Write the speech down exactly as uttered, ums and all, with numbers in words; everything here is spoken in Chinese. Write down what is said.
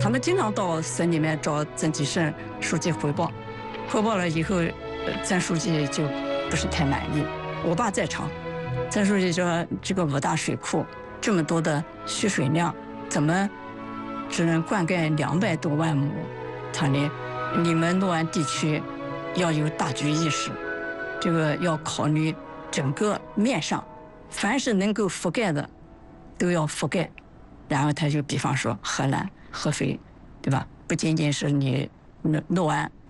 他们经常到省里面找曾纪盛书记汇报，汇报了以后，曾书记就不是太满意。我爸在场，曾书记说：“这个五大水库这么多的蓄水量，怎么只能灌溉两百多万亩？他呢，你们诺安地区要有大局意识，这个要考虑整个面上，凡是能够覆盖的都要覆盖。”然后他就比方说荷兰、合肥，对吧？不仅仅是你诺诺安